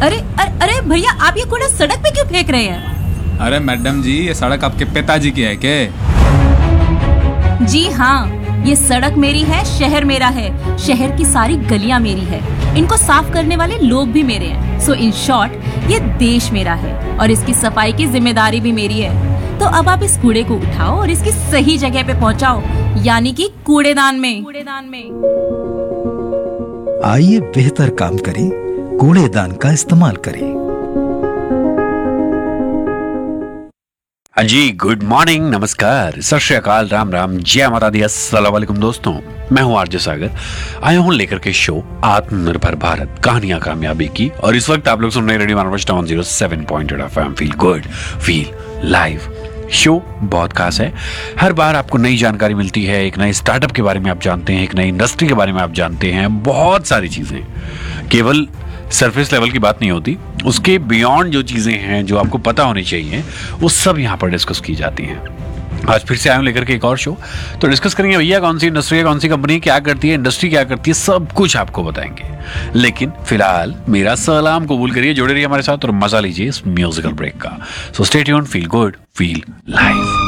अरे भैया, आप ये कूड़ा सड़क पे क्यों फेंक रहे हैं? अरे मैडम जी, ये सड़क आपके पिताजी की है क्या? जी हाँ, ये सड़क मेरी है, शहर मेरा है, शहर की सारी गलियां मेरी है, इनको साफ करने वाले लोग भी मेरे हैं। सो इन शॉर्ट, ये देश मेरा है और इसकी सफाई की जिम्मेदारी भी मेरी है। तो अब आप इस कूड़े को उठाओ और इसकी सही जगह पे पहुंचाओ, यानी कि कूड़ेदान में। आइए बेहतर काम करें, कूड़ेदान का इस्तेमाल करें। हाँ जी, गुड मॉर्निंग, नमस्कार, सत श्री अकाल, राम राम, जय माता दी, अस्सलाम वालेकुम दोस्तों। मैं हूं आरजे सागर, आया हूं लेकर के शो आत्मनिर्भर भारत, कहानियां कामयाबी की। और इस वक्त आप लोग सुन रहे radio मानवश 107.8 FM, feel good, feel live. Show बहुत खास है, हर बार आपको नई जानकारी मिलती है, एक नए स्टार्टअप के बारे में आप जानते हैं, एक नई इंडस्ट्री के बारे में आप जानते हैं, बहुत सारी चीजें। केवल सरफेस लेवल की बात नहीं होती, उसके बियॉन्ड जो चीजें हैं जो आपको पता होनी चाहिए, वो सब यहाँ पर डिस्कस की जाती हैं। आज फिर से आया हूं लेकर के एक और शो, तो डिस्कस करेंगे भैया कौन सी इंडस्ट्री है, कौन सी कंपनी क्या करती है, इंडस्ट्री क्या करती है, सब कुछ आपको बताएंगे। लेकिन फिलहाल मेरा सलाम कबूल करिए, जुड़े रहिए हमारे साथ और मजा लीजिए इस म्यूजिकल ब्रेक का। So stay tuned, feel good, feel live.